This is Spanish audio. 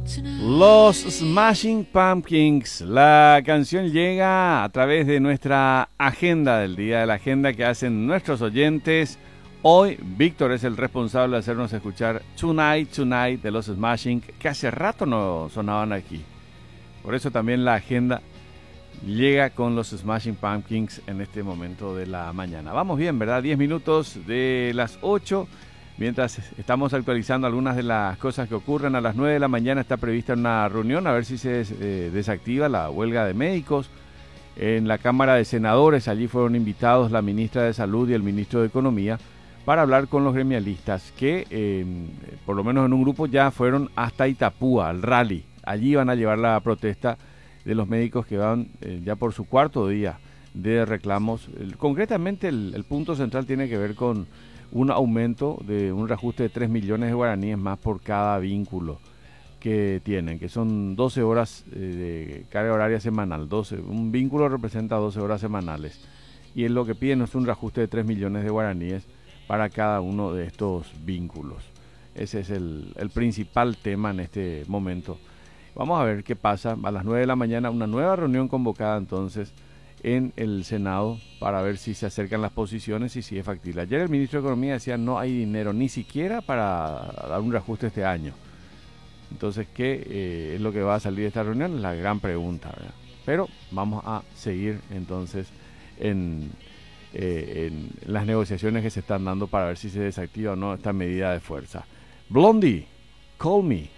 Los Smashing Pumpkins. La canción llega a través de nuestra agenda del día, de la agenda que hacen nuestros oyentes. Hoy Víctor es el responsable de hacernos escuchar Tonight, Tonight de los Smashing, que hace rato no sonaban aquí. Por eso también la agenda llega con los Smashing Pumpkins en este momento de la mañana. Vamos bien, ¿verdad? 10 minutos de las 8. Mientras estamos actualizando algunas de las cosas que ocurren, a las 9 de la mañana está prevista una reunión a ver si se desactiva la huelga de médicos. En la Cámara de Senadores, allí fueron invitados la ministra de Salud y el ministro de Economía para hablar con los gremialistas que, por lo menos en un grupo, ya fueron hasta Itapúa, al rally. Allí van a llevar la protesta de los médicos que van ya por su cuarto día de reclamos. Concretamente, el punto central tiene que ver con un aumento de un reajuste de 3 millones de guaraníes más por cada vínculo que tienen, que son 12 horas de carga horaria semanal. Un vínculo representa 12 horas semanales. Y es lo que piden, es un reajuste de 3 millones de guaraníes para cada uno de estos vínculos. Ese es el principal tema en este momento. Vamos a ver qué pasa. A las 9 de la mañana, una nueva reunión convocada entonces en el Senado para ver si se acercan las posiciones y si es factible. Ayer el ministro de Economía decía no hay dinero ni siquiera para dar un reajuste este año. Entonces, ¿qué es lo que va a salir de esta reunión? Es la gran pregunta, ¿verdad? Pero vamos a seguir entonces en las negociaciones que se están dando para ver si se desactiva o no esta medida de fuerza. Blondie, Call Me.